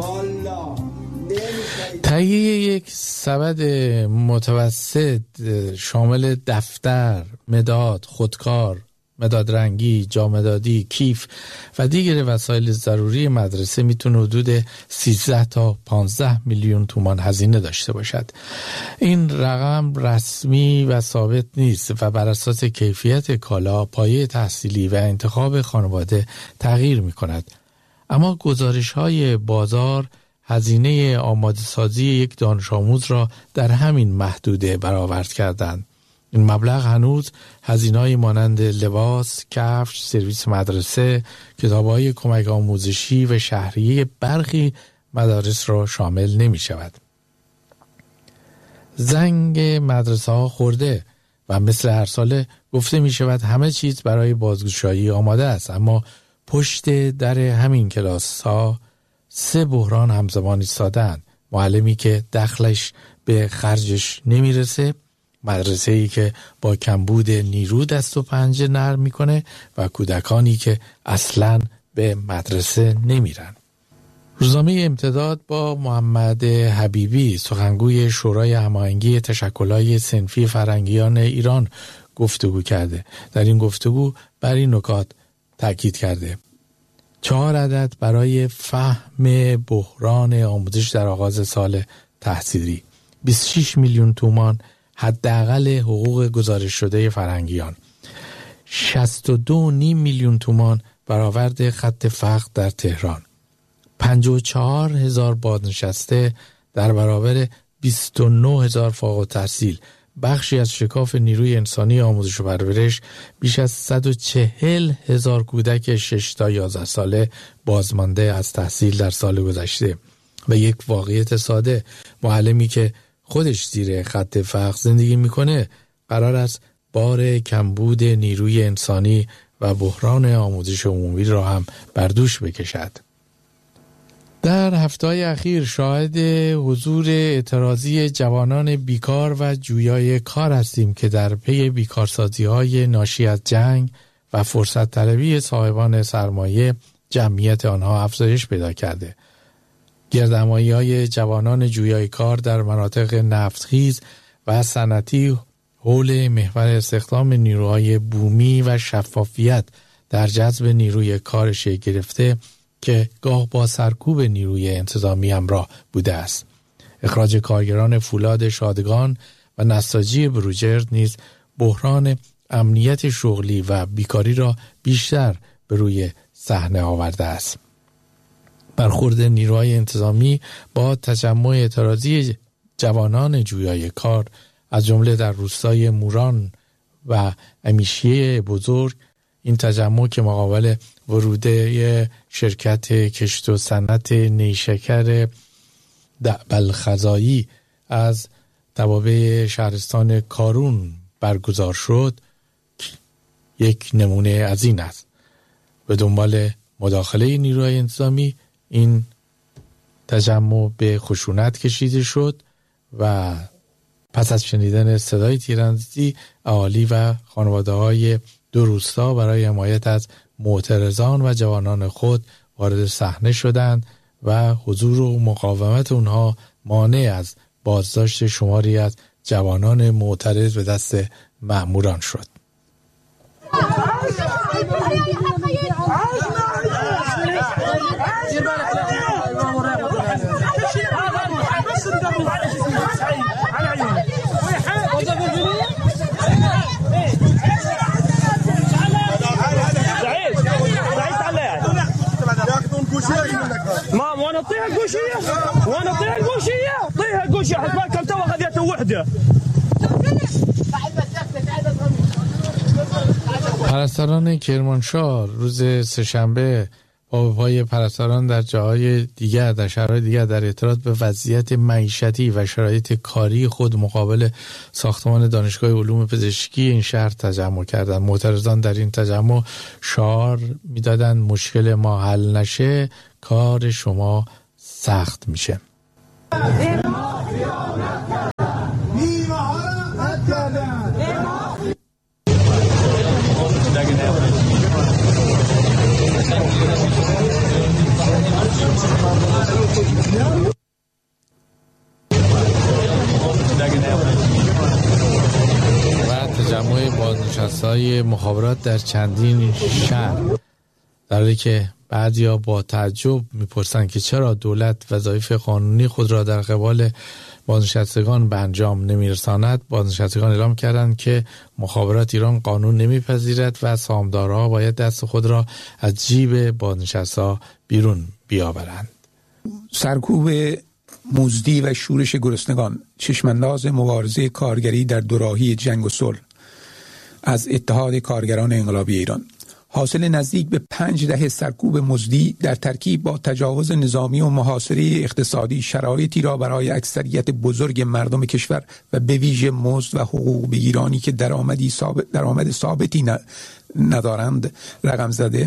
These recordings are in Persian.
تهیه یک سبد متوسط شامل دفتر، مداد، خودکار، مداد رنگی، جامدادی، کیف و دیگر وسایل ضروری مدرسه میتونه حدود 13 تا 15 میلیون تومان هزینه داشته باشد. این رقم رسمی و ثابت نیست و بر اساس کیفیت کالا، پایه تحصیلی و انتخاب خانواده تغییر میکند. اما گزارش‌های بازار هزینه آماده سازی یک دانش آموز را در همین محدوده برآورد کردند. این مبلغ هنوز هزینه‌های مانند لباس، کفش، سرویس مدرسه، کتاب‌های کمک آموزشی و شهریه برخی مدارس را شامل نمی‌شود. زنگ مدرسه‌ها خورده و مثل هر ساله گفته می‌شود همه چیز برای بازگشایی آماده است، اما پشت در همین کلاس‌ها 3 بحران همزمان ایستادند. معلمی که دخلش به خرجش نمیرسه، مدرسه‌ای که با کمبود نیرو دست و پنجه نرم میکنه و کودکانی که اصلاً به مدرسه نمیرن. روزنامه امتداد با محمد حبیبی، سخنگوی شورای هماهنگی تشکل‌های صنفی فرهنگیان ایران گفتگو کرده. در این گفتگو بر این نکات تاکید کرده: 4 عدد برای فهم بحران آموزش در آغاز سال تحصیلی، 26 میلیون تومان حداقل حقوق گزارش شده فرهنگیان، 62.5 میلیون تومان برآورد خط فقر در تهران، 54,000 بازنشسته در برابر 29,000 فارغ التحصیل، بخشی از شکاف نیروی انسانی آموزش و پرورش، بیش از 140,000 کودک 6 تا 11 ساله بازمانده از تحصیل در سال گذشته و یک واقعیت ساده: معلمی که خودش زیر خط فقر زندگی میکنه قرار است بار کمبود نیروی انسانی و بحران آموزش عمومی را هم بر دوش بکشد. در هفته‌های اخیر شاهد حضور اعتراضی جوانان بیکار و جویای کار هستیم که در پی بیکارسازی‌های ناشی از جنگ و فرصت طلبی صاحبان سرمایه جمعیت آنها افزایش پیدا کرده. گردهمایی‌های جوانان جویای کار در مناطق نفتخیز و صنعتی حول محور استخدام نیروهای بومی و شفافیت در جذب نیروی کار شکل گرفته که گاه با سرکوب نیروی انتظامی همراه بوده است. اخراج کارگران فولاد شادگان و نساجی بروجرد نیز بحران امنیت شغلی و بیکاری را بیشتر به روی صحنه آورده است. برخورد نیروهای انتظامی با تجمع اعتراضی جوانان جویای کار از جمله در روستای موران و امیشیه بزرگ، این تجمع که مقابل وروده شرکت کشت و صنعت نیشکر بلخزایی از توابع شهرستان کارون برگزار شد، یک نمونه از این است. به دنبال مداخله نیروهای انتظامی این تجمع به خشونت کشیده شد و پس از شنیدن صدای تیراندازی، اهالی و خانواده‌های 2 روستا برای حمایت از معترضان و جوانان خود وارد صحنه شدند و حضور و مقاومت اونها مانع از بازداشت شماری از جوانان معترض به دست مأموران شد. ما وانا طيها القوشيه وانا طيها القوشيه طيها القوشيه حسبك كم تو اخذته وحده. پرستاران کرمانشاه روز سه‌شنبه با پای پرستاران در جاهای دیگر، در شهرهای دیگر، در اعتراض به وضعیت معیشتی و شرایط کاری خود مقابل ساختمان دانشگاه علوم پزشکی این شهر تجمع کردند. معترضان در این تجمع شعار میدادند مشکل ما حل نشه کار شما سخت میشه. بازنشسته‌های مخابرات در چندین شهر، در حالی که بعضیا با تعجب میپرسند که چرا دولت وظایف قانونی خود را در قبال بازنشستگان به انجام نمیرساند. بازنشستگان اعلام کردند که مخابرات ایران قانون نمیپذیرد و سهامدارها باید دست خود را از جیب بازنشسته‌ها بیرون بیاورند. سرکوب مزدی و شورش گرسنگان، چشمانداز مبارزه کارگری در دوراهی جنگ و صلح از اتحاد کارگران انقلابی ایران. حاصل نزدیک به 5 دهه سرکوب مزدی در ترکیب با تجاوز نظامی و محاصره اقتصادی شرایطی را برای اکثریت بزرگ مردم کشور و به ویژه مزد و حقوق بگیرانی که درآمد ثابتی ندارند رقم زده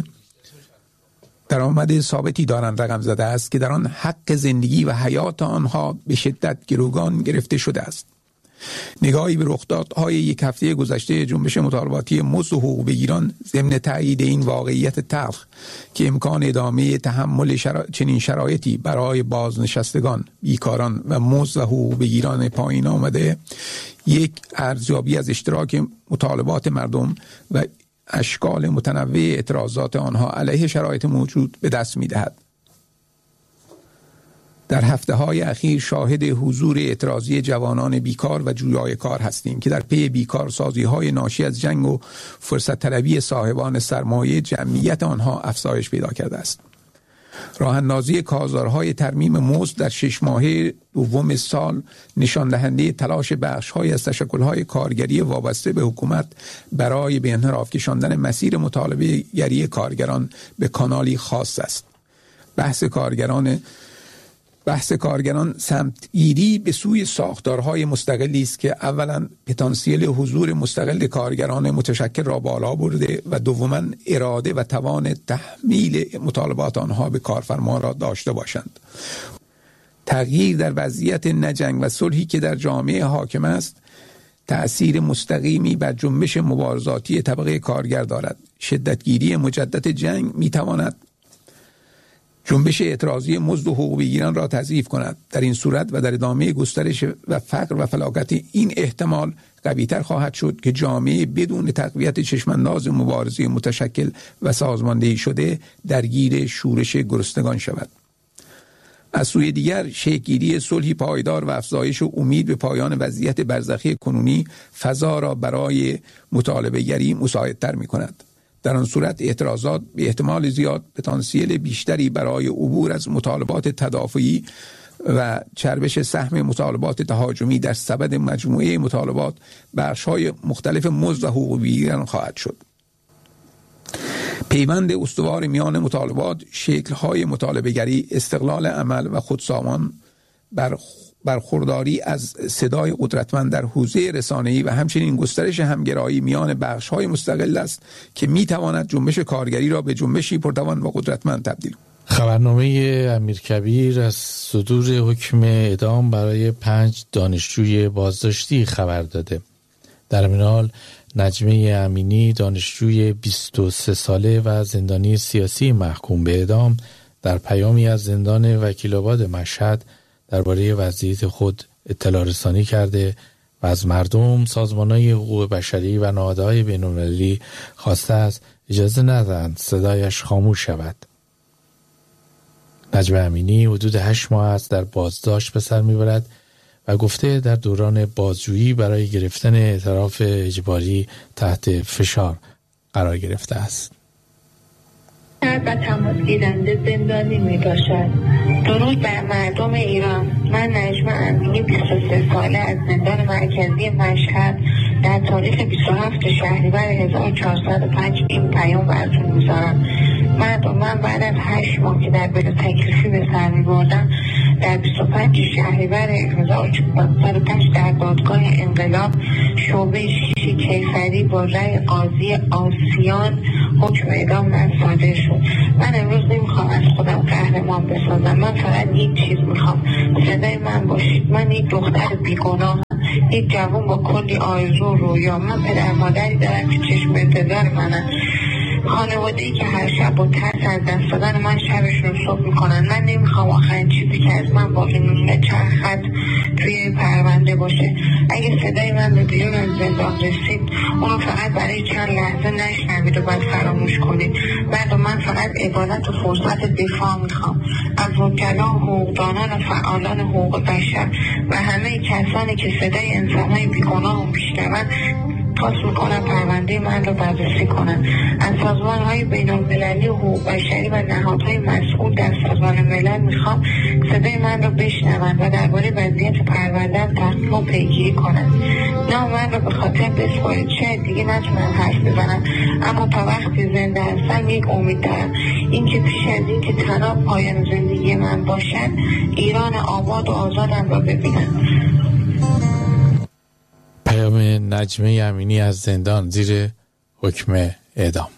است که در آن حق زندگی و حیات آنها به شدت گروگان گرفته شده است. نگاهی به رخدادهای یک هفته گذشته جنبش مطالباتی مزد و حقوق بگیران ضمن تأیید این واقعیت تلخ که امکان ادامه تحمل چنین شرایطی برای بازنشستگان، بیکاران و مزد و حقوق بگیران پایین آمده، یک ارزیابی از اشتراک مطالبات مردم و اشکال متنوع اعتراضات آنها علیه شرایط موجود به دست می‌دهد. در هفته‌های اخیر شاهد حضور اعتراضی جوانان بیکار و جویای کار هستیم که در پی بیکارسازی‌های ناشی از جنگ و فرصت طلبی صاحبان سرمایه جمعیت آنها افزایش پیدا کرده است. راه اندازی کارزارهای ترمیم مزد در 6 ماهه دوم سال نشان دهنده تلاش بخش‌های از تشکل‌های کارگری وابسته به حکومت برای به انحراف کشاندن مسیر مطالبه گری کارگران به کانالی خاص است. بحث کارگران سمتگیری به سوی ساختارهای مستقلی است که اولا پتانسیل حضور مستقل کارگران متشکل را بالا برده و دوما اراده و توان تحمیل مطالبات آنها به کارفرما را داشته باشند. تغییر در وضعیت نجنگ و صلحی که در جامعه حاکم است تأثیر مستقیمی بر جنبش مبارزاتی طبقه کارگر دارد. شدتگیری مجدد جنگ میتواند جنبش اعتراضی مزد و حقوق بگیران را تضعیف کند. در این صورت و در ادامه گسترش و فقر و فلاکت این احتمال قوی‌تر خواهد شد که جامعه بدون تقویت چشمانداز مبارزه متشکل و سازماندهی شده درگیر شورش گرسنگان شود. از سوی دیگر شکل‌گیری صلحی پایدار و افزایش امید به پایان وضعیت برزخی کنونی فضا را برای مطالبه گری مساعدتر می‌کند. در آن صورت اعتراضات به احتمال زیاد پتانسیل بیشتری برای عبور از مطالبات تدافعی و چربش سهم مطالبات تهاجمی در سبد مجموعه مطالبات بخش‌های مختلف مزد و حقوق بگیران خواهد شد. پیوند استوار میان مطالبات، شکل‌های مطالبه‌گری، استقلال عمل و خودسامان، برخورداری از صدای قدرتمند در حوزه رسانه‌ای و همچنین گسترش همگرایی میان بخش‌های مستقل است که می‌تواند جنبش کارگری را به جنبشی پرتوان و قدرتمند تبدیل کند. خبرنامه امیرکبیر از صدور حکم اعدام برای 5 دانشجوی بازداشتی خبر داده. در همین حال نجمه امینی، دانشجوی 23 ساله و زندانی سیاسی محکوم به اعدام، در پیامی از زندان وکیل‌آباد مشهد درباره وضعیت خود اطلاع رسانی کرده و از مردم، سازمان‌های حقوق بشری و نهادهای بین‌المللی خواسته است اجازه ندهند صدایش خاموش شود. نجمه امینی حدود 8 ماه است در بازداشت به سر می‌برد و گفته در دوران بازجویی برای گرفتن اعتراف اجباری تحت فشار قرار گرفته است. و تماس گیرنده زندانی می باشد. درود بر مردم ایران. من نجمه امینی 23 ساله از زندان مرکزی مشهد در تاریخ 27 شهریور 1405 این پیام براتون میذارم. مردم، من بعد از 8 ماه که در بلا تکلیفی به سر میبردم در 25 شهریور 1405 در دادگاه انقلاب شعبه 6 کیفری با رأی قاضی آسیان حکم اعدام من صادر شد. من امروز نمیخوام از خودم قهرمان بسازم. من فقط یک چیز میخوام، صدای من باشید. من یک دختر بیگناهم، یک جوان با کلی آرزو و رویا. من پدر مادری دارم که چشم انتظار منن. خانواده‌ای که هر شب با ترس از دست دادن من شبشون رو صبح میکنن. من نمیخوام آخرین چیزی که از من باقی مونده چند خط توی پرونده باشه. اگه صدای من به بیرون از زندان رسید اونو فقط برای چند لحظه نشنوید و بعد فراموش کنید. من فقط عبادت و فرصت دفاع میخوام از وکلا، حقوقدانان و فعالان حقوق بشر و همه کسانی که صدای انسانهای بیگناه رو میشنون. خواست میکنم پرونده من رو بررسی کنن. از سازمان‌های بین‌المللی و حقوق بشری و نهادهای مسئول در سازمان ملل میخوام صدای من رو بشنون و درباره وضعیت پرونده‌ام تحقیق و پیگیری کنن. نه من رو به خاطر بسپارید، شاید دیگه نتونم حرف بزنم، اما تا وقتی زنده هستم یک امید دارم، این که پیش از این که طلاق پایان زندگی من باشد ایران آباد و آزادم را ببینم. پیام نجمه امینی از زندان زیر حکم اعدام.